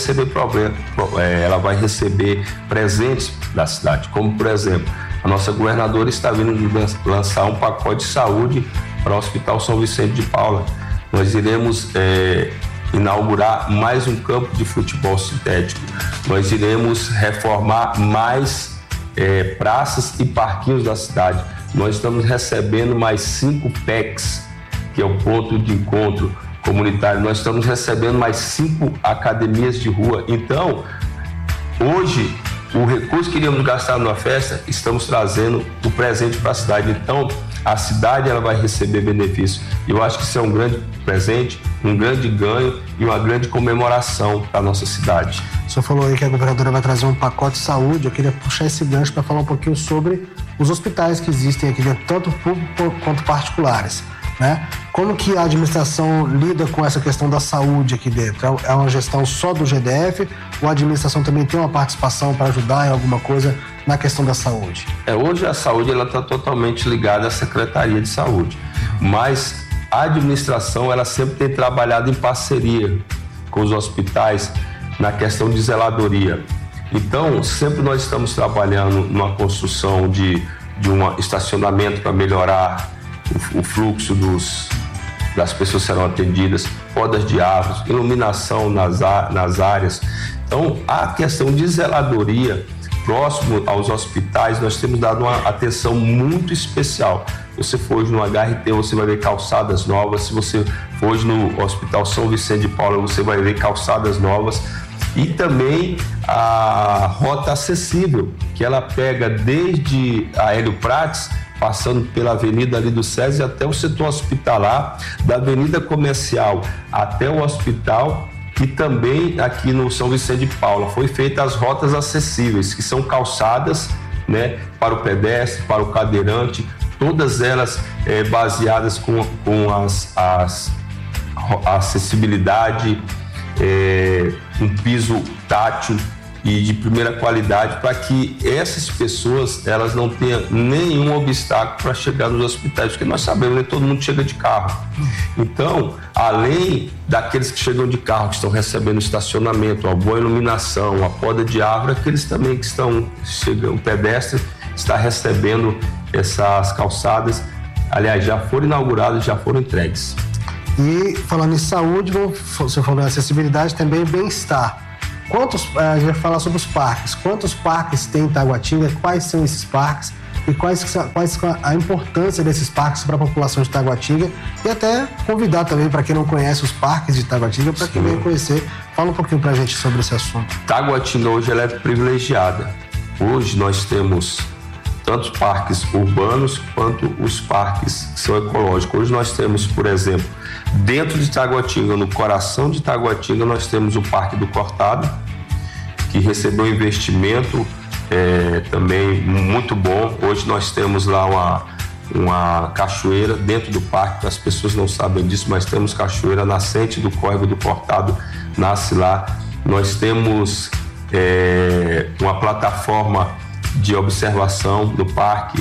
receber presentes da cidade, como, por exemplo, a nossa governadora está vindo lançar um pacote de saúde para o Hospital São Vicente de Paula. Nós iremos inaugurar mais um campo de futebol sintético. Nós iremos reformar mais praças e parquinhos da cidade. Nós estamos recebendo mais 5 PECs, que é o ponto de encontro comunitário. Nós estamos recebendo mais 5 academias de rua. Então, hoje, o recurso que iríamos gastar numa festa, estamos trazendo o presente para a cidade. Então, a cidade ela vai receber benefício. Eu acho que isso é um grande presente, um grande ganho e uma grande comemoração para a nossa cidade. O senhor falou aí que a governadora vai trazer um pacote de saúde. Eu queria puxar esse gancho para falar um pouquinho sobre os hospitais que existem aqui dentro, tanto públicos quanto particulares, né? Como que a administração lida com essa questão da saúde aqui dentro? É uma gestão só do GDF ou a administração também tem uma participação para ajudar em alguma coisa na questão da saúde? Hoje a saúde está totalmente ligada à Secretaria de Saúde, mas a administração ela sempre tem trabalhado em parceria com os hospitais na questão de zeladoria. Então, sempre nós estamos trabalhando numa construção de um estacionamento para melhorar o fluxo das pessoas que serão atendidas, podas de árvores, iluminação nas áreas. Então, a questão de zeladoria próximo aos hospitais, nós temos dado uma atenção muito especial. Você for hoje no HRT, você vai ver calçadas novas. Se você for hoje no Hospital São Vicente de Paula, você vai ver calçadas novas. E também a rota acessível, que ela pega desde a Hélio Prates, passando pela avenida ali do SESI até o setor hospitalar, da avenida comercial até o hospital, E também aqui no São Vicente de Paula foi feitas as rotas acessíveis, que são calçadas, né, para o pedestre, para o cadeirante, todas elas baseadas com a acessibilidade, um piso tátil e de primeira qualidade, para que essas pessoas elas não tenham nenhum obstáculo para chegar nos hospitais, porque nós sabemos que todo mundo chega de carro. Então, além daqueles que chegam de carro, que estão recebendo estacionamento, uma boa iluminação, a poda de árvore, aqueles também que o pedestre está recebendo essas calçadas, aliás, já foram inauguradas, já foram entregues. E falando em saúde, você falou em acessibilidade, também bem-estar. A gente vai falar sobre os parques. Quantos parques tem em Taguatinga? Quais são esses parques? E quais a importância desses parques para a população de Taguatinga? E até convidar também para quem não conhece os parques de Taguatinga, para quem venha conhecer. Fala um pouquinho para a gente sobre esse assunto. Taguatinga hoje ela é privilegiada. Hoje nós temos tanto parques urbanos quanto os parques que são ecológicos. Hoje nós temos, por exemplo, dentro de Taguatinga, no coração de Taguatinga, nós temos o Parque do Cortado, que recebeu um investimento também muito bom. Hoje nós temos lá uma cachoeira dentro do parque, as pessoas não sabem disso, mas temos cachoeira nascente do Córrego do Cortado, nasce lá. Nós temos uma plataforma de observação do parque.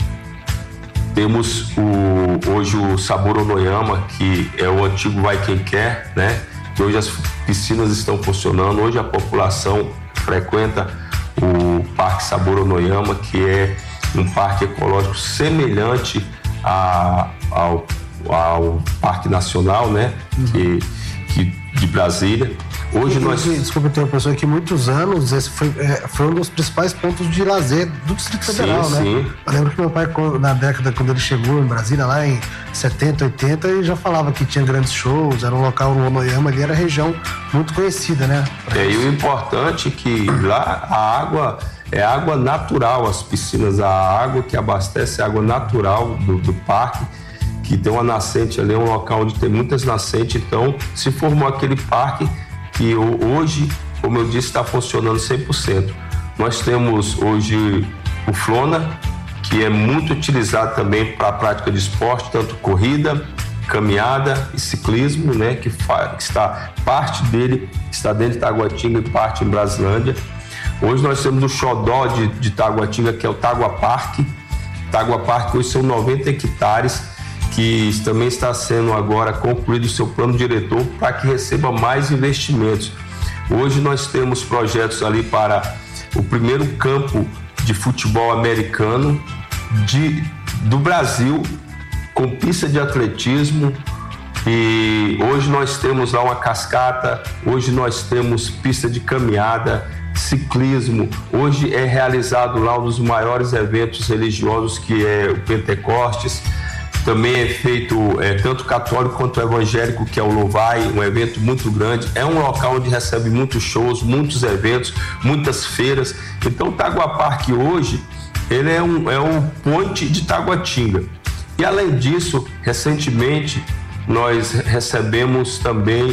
Temos hoje o Sabor Onoyama, que é o antigo Vai Quem Quer, né? Que hoje as piscinas estão funcionando. Hoje a população frequenta o Parque Sabor Onoyama, que é um parque ecológico semelhante ao Parque Nacional, né? De Brasília. Hoje Desculpa interromper, que muitos anos esse foi um dos principais pontos de lazer do Distrito Federal, né? Sim. Eu lembro que meu pai, na década, quando ele chegou em Brasília, lá em 70, 80, ele já falava que tinha grandes shows, era um local no Onoyama, ali era região muito conhecida, né? E o importante é que lá a água é água natural, as piscinas, a água que abastece é água natural do parque, que tem uma nascente ali, um local onde tem muitas nascentes, então se formou aquele parque que hoje, como eu disse, está funcionando 100%. Nós temos hoje o Flona, que é muito utilizado também para a prática de esporte, tanto corrida, caminhada e ciclismo, né? Que parte dele está dentro de Taguatinga e parte em Brasilândia. Hoje nós temos o xodó de Taguatinga, que é o Tagua Parque. Tagua Parque hoje são 90 hectares, que também está sendo agora concluído o seu plano diretor para que receba mais investimentos. Hoje nós temos projetos ali para o primeiro campo de futebol americano do Brasil, com pista de atletismo, e hoje nós temos lá uma cascata, hoje nós temos pista de caminhada, ciclismo. Hoje é realizado lá um dos maiores eventos religiosos, que é o Pentecostes. Também é feito tanto católico quanto evangélico, que é o Louvai, um evento muito grande. É um local onde recebe muitos shows, muitos eventos, muitas feiras. Então o Tagua Parque hoje, ele é um ponte de Taguatinga. E além disso, recentemente nós recebemos também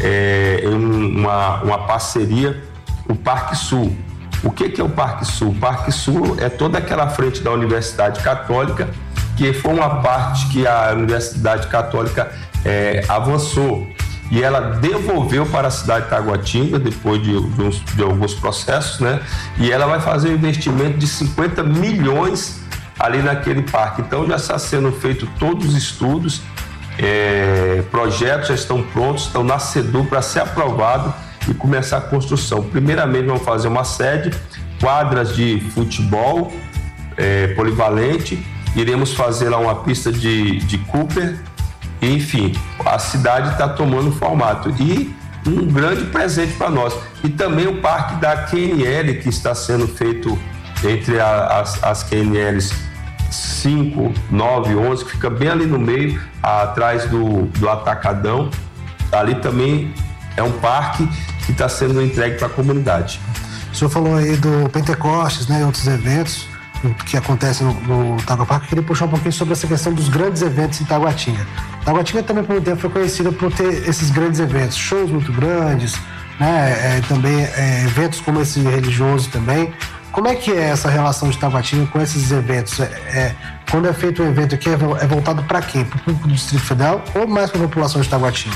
uma parceria, o Parque Sul. O que é o Parque Sul? O Parque Sul é toda aquela frente da Universidade Católica, que foi uma parte que a Universidade Católica avançou e ela devolveu para a cidade de Taguatinga depois de alguns processos, né? E ela vai fazer um investimento de 50 milhões ali naquele parque. Então já está sendo feito todos os estudos, projetos já estão prontos, estão na CEDU para ser aprovado e começar a construção. Primeiramente vamos fazer uma sede, quadras de futebol polivalente. Iremos fazer lá uma pista de Cooper, enfim, a cidade está tomando formato e um grande presente para nós. E também o parque da QNL, que está sendo feito entre as QNLs 5, 9, 11, que fica bem ali no meio, atrás do Atacadão. Ali também é um parque que está sendo entregue para a comunidade. O senhor falou aí do Pentecostes, né, e outros eventos. que acontece no Taguaparque, eu queria puxar um pouquinho sobre essa questão dos grandes eventos em Taguatinga. Taguatinga também, por um tempo, foi conhecida por ter esses grandes eventos, shows muito grandes, né? Também eventos como esse religioso também. Como é que é essa relação de Taguatinga com esses eventos? Quando é feito um evento aqui, é voltado para quem? Para o público do Distrito Federal ou mais para a população de Taguatinga?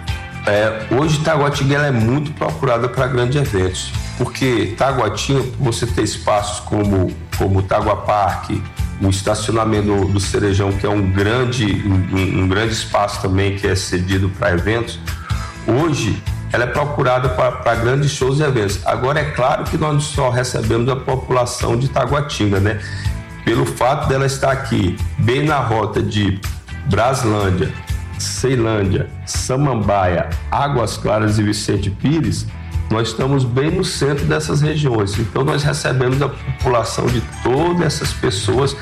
Hoje, Taguatinga ela é muito procurada para grandes eventos, porque Taguatinga, você tem espaços como o Taguaparque, o estacionamento do Cerejão, que é um grande espaço também que é cedido para eventos. Hoje, ela é procurada para grandes shows e eventos. Agora, é claro que nós só recebemos a população de Taguatinga, né? Pelo fato dela estar aqui, bem na rota de Braslândia, Ceilândia, Samambaia, Águas Claras e Vicente Pires, nós estamos bem no centro dessas regiões. Então, nós recebemos a população de todas essas pessoas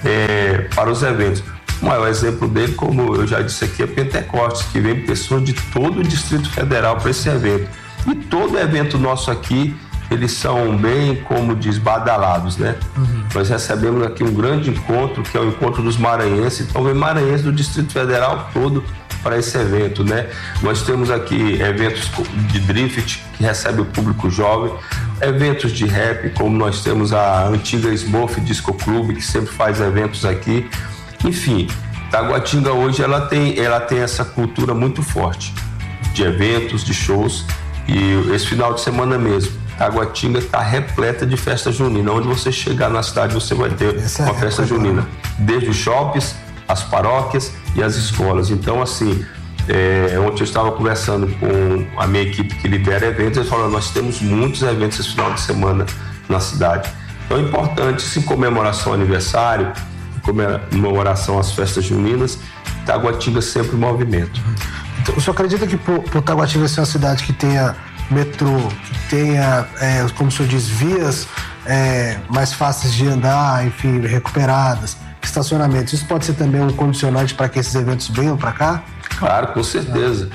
para os eventos. O maior exemplo dele, como eu já disse aqui, é Pentecostes, que vem pessoas de todo o Distrito Federal para esse evento. E todo evento nosso aqui, eles são bem, como diz, badalados, né? Nós recebemos aqui um grande encontro, que é o encontro dos maranhenses. Então, vem maranhenses do Distrito Federal todo para esse evento, né? Nós temos aqui eventos de drift, que recebe o público jovem, eventos de rap, como nós temos a antiga Smurf Disco Club, que sempre faz eventos aqui. Enfim, Taguatinga hoje ela tem essa cultura muito forte de eventos, de shows, e esse final de semana mesmo, Taguatinga está repleta de festa junina. Onde você chegar na cidade, você vai ter uma festa junina, desde os shoppings, as paróquias e as escolas. Então, assim, ontem eu estava conversando com a minha equipe que lidera eventos, eles falaram: nós temos muitos eventos esse final de semana na cidade. Então é importante, se comemoração ao aniversário, comemoração às festas juninas, Taguatinga sempre em movimento. Então, o senhor acredita que por Taguatinga ser uma cidade que tenha metrô, que tenha, como o senhor diz, vias mais fáceis de andar, enfim, recuperadas, estacionamentos, isso pode ser também um condicionante para que esses eventos venham para cá? Claro, com certeza.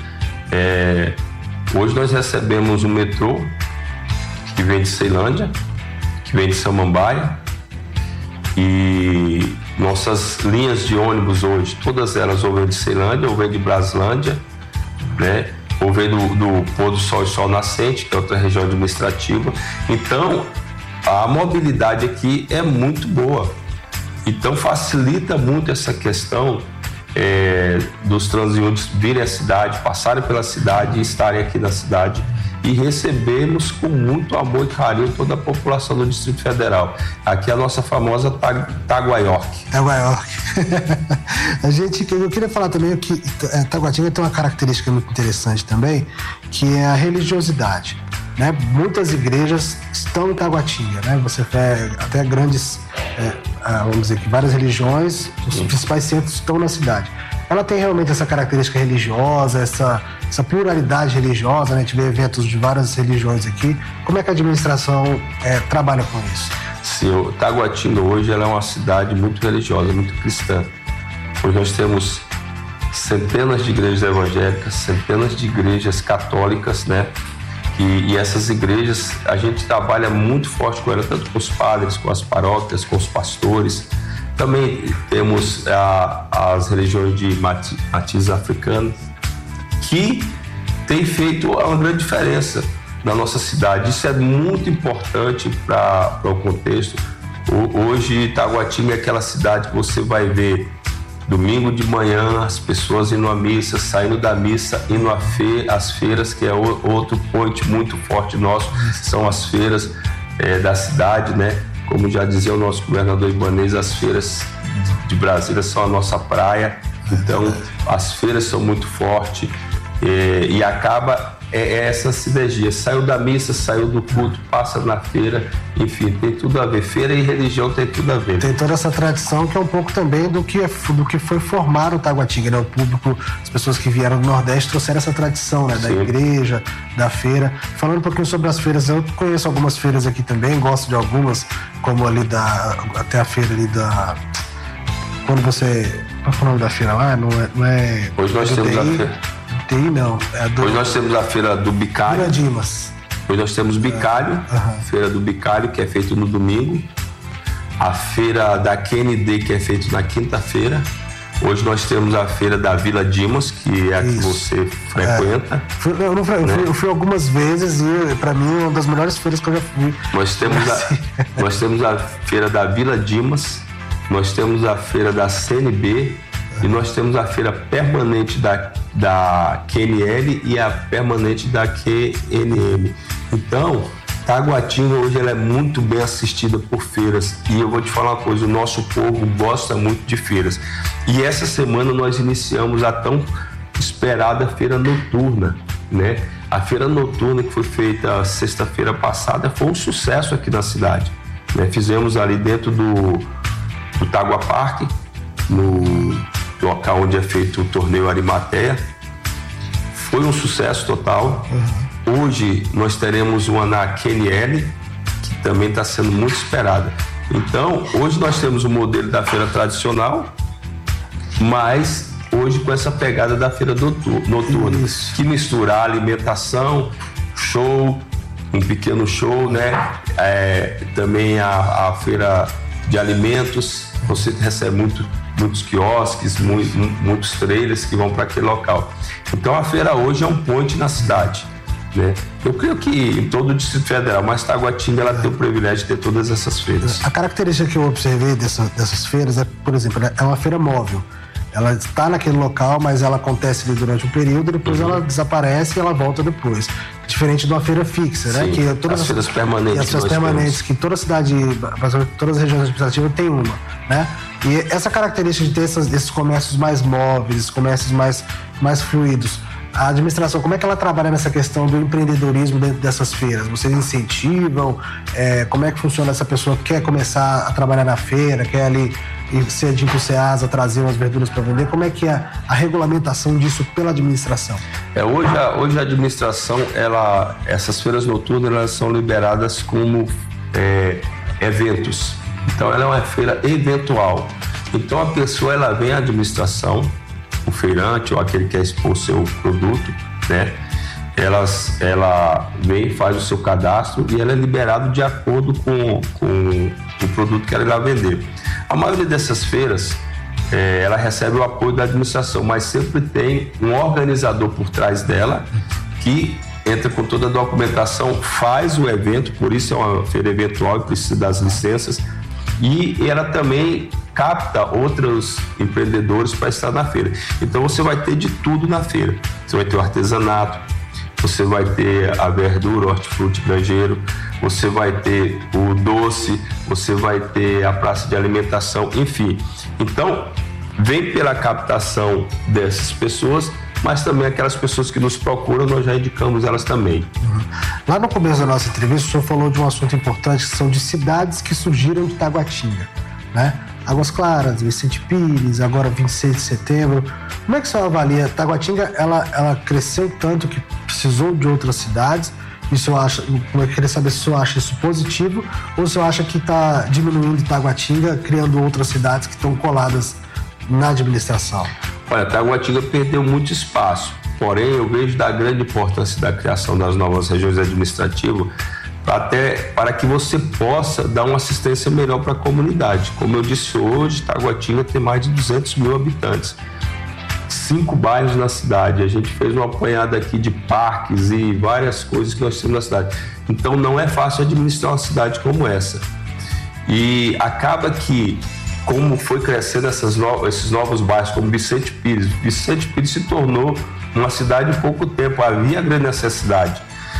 Hoje nós recebemos um metrô que vem de Ceilândia, que vem de Samambaia, e nossas linhas de ônibus hoje, todas elas ou vêm de Ceilândia, ou vêm de Braslândia, né? Ou vêm do Pôr do Sol e Sol Nascente, que é outra região administrativa. Então, a mobilidade aqui é muito boa. Então, facilita muito essa questão dos transeuntes virem à cidade, passarem pela cidade e estarem aqui na cidade. E recebemos com muito amor e carinho toda a população do Distrito Federal. Aqui é a nossa famosa Taguaiorque. Taguaiorque. Eu queria falar também que Taguatinga tem uma característica muito interessante também, que é a religiosidade, né? Muitas igrejas estão em Taguatinga, né? Você vê até grandes, vamos dizer que várias religiões, os principais centros estão na cidade. Ela tem realmente essa característica religiosa, essa pluralidade religiosa, né? A gente vê eventos de várias religiões aqui. Como é que a administração trabalha com isso? Sim, Taguatinga hoje ela é uma cidade muito religiosa, muito cristã. Hoje nós temos centenas de igrejas evangélicas, centenas de igrejas católicas, né? E essas igrejas, a gente trabalha muito forte com elas, tanto com os padres, com as paróquias, com os pastores. Também temos as religiões de matiz africano, que tem feito uma grande diferença na nossa cidade. Isso é muito importante para o contexto. Hoje, Taguatinga é aquela cidade que você vai ver domingo de manhã as pessoas indo à missa, saindo da missa, indo às feiras, que é outro ponto muito forte nosso, são as feiras da cidade, né? Como já dizia o nosso governador Ibanez, as feiras de Brasília são a nossa praia. Então, as feiras são muito fortes e acaba essa sinergia. Saiu da missa, saiu do culto, passa na feira, enfim, tem tudo a ver. Feira e religião tem tudo a ver. Tem toda essa tradição que é um pouco também do que foi formar o Taguatinga, né? O público, as pessoas que vieram do Nordeste trouxeram essa tradição, né? Da igreja, da feira. Falando um pouquinho sobre as feiras, eu conheço algumas feiras aqui também, gosto de algumas, como ali até a feira ali da... Quando você... Qual é o nome da feira lá? Não é hoje nós temos a feira... Hoje nós temos a feira do Bicalho. Dimas. Hoje nós temos Bicalho, feira do Bicalho, que é feito no domingo. a feira da QND, que é feita na quinta-feira. Hoje nós temos a feira da Vila Dimas, que é a que você frequenta. Eu fui algumas vezes e para mim é uma das melhores feiras que eu já fui. Nós temos a feira da Vila Dimas, nós temos a feira da CNB e nós temos a feira permanente da QNL e a permanente da QNM. Então, Taguatinga hoje ela é muito bem assistida por feiras e eu vou te falar uma coisa, o nosso povo gosta muito de feiras. E essa semana nós iniciamos a tão esperada feira noturna, né? A feira noturna que foi feita sexta-feira passada foi um sucesso aqui na cidade, né? Fizemos ali dentro do Tagua Park, no local onde é feito o torneio Arimateia. Foi um sucesso total. Hoje nós teremos uma na QNL, que também está sendo muito esperada. Então, hoje nós temos o modelo da feira tradicional, mas hoje com essa pegada da feira noturna, que mistura alimentação, show, um pequeno show, né? Também a feira de alimentos, você recebe muitos quiosques, muitos trailers que vão para aquele local. Então a feira hoje é um ponte na cidade, né? Eu creio que em todo o Distrito Federal, mas Taguatinga ela tem o privilégio de ter todas essas feiras. A característica que eu observei dessas feiras é, por exemplo, é uma feira móvel. Ela está naquele local, mas ela acontece ali durante um período, depois ela desaparece e ela volta depois. Diferente de uma feira fixa, né? Sim, que todas as feiras permanentes. As feiras permanentes, que toda cidade, todas as regiões administrativas tem uma, né? E essa característica de ter esses comércios mais móveis, esses comércios mais fluidos, a administração, como é que ela trabalha nessa questão do empreendedorismo dentro dessas feiras? Vocês incentivam? Como é que funciona essa pessoa que quer começar a trabalhar na feira, quer ali ser de Ceasa, trazer umas verduras para vender? Como é que é a regulamentação disso pela administração? Hoje a administração, essas feiras noturnas, elas são liberadas como eventos. Então ela é uma feira eventual. Então a pessoa ela vem à administração, o feirante ou aquele que quer expor o seu produto, né? Ela vem, faz o seu cadastro e ela é liberada de acordo com o produto que ela irá vender. A maioria dessas feiras, ela recebe o apoio da administração, mas sempre tem um organizador por trás dela que entra com toda a documentação, faz o evento, por isso é uma feira eventual e precisa das licenças, e ela também capta outros empreendedores para estar na feira. Então você vai ter de tudo na feira. Você vai ter o artesanato, você vai ter a verdura, o hortifruti granjeiro, você vai ter o doce, você vai ter a praça de alimentação, enfim. Então, vem pela captação dessas pessoas, mas também aquelas pessoas que nos procuram, nós já indicamos elas também. Lá no começo da nossa entrevista, o senhor falou de um assunto importante, que são de cidades que surgiram de Taguatinga, né? Águas Claras, Vicente Pires, agora 26 de setembro. Como é que o senhor avalia? Taguatinga, ela cresceu tanto que precisou de outras cidades. Isso eu acho, eu queria saber se o senhor acha isso positivo ou se o senhor acha que está diminuindo Taguatinga, criando outras cidades que estão coladas na administração. Olha, Taguatinga perdeu muito espaço, porém eu vejo da grande importância da criação das novas regiões administrativas até para que você possa dar uma assistência melhor para a comunidade. Como eu disse hoje, Taguatinga tem mais de 200 mil habitantes, 5 bairros na cidade. A gente fez uma apanhada aqui de parques e várias coisas que nós temos na cidade. Então não é fácil administrar uma cidade como essa. E acaba que, como foi crescendo esses novos bairros, como Vicente Pires se tornou uma cidade em pouco tempo, havia grande necessidade.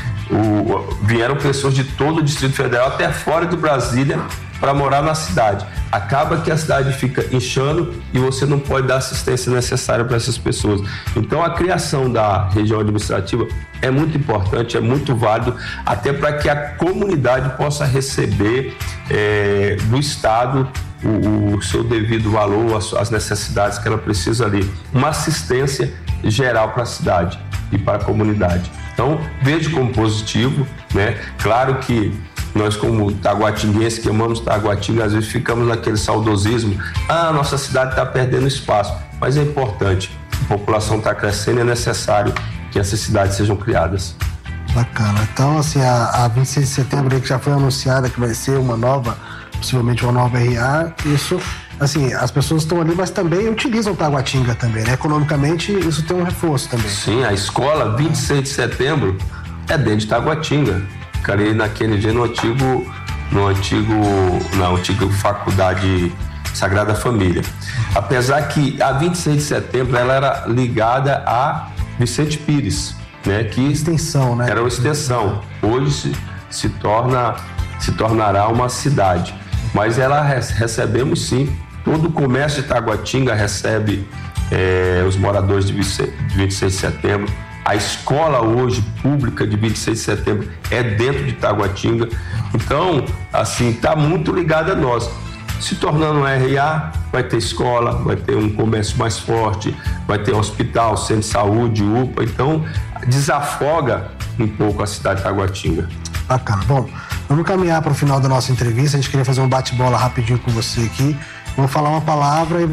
Vieram pessoas de todo o Distrito Federal, até fora de Brasília, para morar na cidade. Acaba que a cidade fica inchando e você não pode dar a assistência necessária para essas pessoas. Então a criação da região administrativa é muito importante, é muito válido, até para que a comunidade possa receber do Estado o seu devido valor, as necessidades que ela precisa ali. Uma assistência geral para a cidade e para a comunidade. Então, vejo como positivo, né? Claro que nós, como taguatinguenses que amamos Taguatinga, às vezes ficamos naquele saudosismo, nossa cidade está perdendo espaço, mas é importante, a população está crescendo e é necessário que essas cidades sejam criadas. Bacana. Então, assim, a 26 de setembro, que já foi anunciada que vai ser uma nova possivelmente uma nova RA, isso, assim, as pessoas estão ali, mas também utilizam Taguatinga também, né? Economicamente, isso tem um reforço também. Sim, a escola 26 de setembro é dentro de Taguatinga. Fica ali naquele dia na antiga faculdade Sagrada Família. Apesar que a 26 de setembro ela era ligada a Vicente Pires, né? Que extensão, né? Era uma extensão. Hoje se tornará uma cidade. Mas ela recebemos sim, todo o comércio de Taguatinga recebe os moradores de 26 de setembro. A escola hoje pública de 26 de setembro é dentro de Taguatinga. Então, assim, está muito ligado a nós. Se tornando um RA, vai ter escola, vai ter um comércio mais forte, vai ter hospital, centro de saúde, UPA. Então, desafoga um pouco a cidade de Taguatinga. Bacana. Bom, vamos caminhar para o final da nossa entrevista. A gente queria fazer um bate-bola rapidinho com você aqui. Vou falar uma palavra e